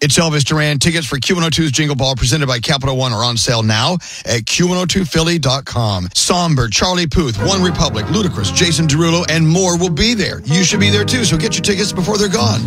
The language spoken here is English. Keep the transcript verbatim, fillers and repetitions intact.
It's Elvis Duran. Tickets for Q one oh two's Jingle Ball presented by Capital One are on sale now at Q one oh two Philly dot com. Somber, Charlie Puth, One Republic, Ludacris, Jason Derulo, and more will be there. You should be there too, so get your tickets before they're gone.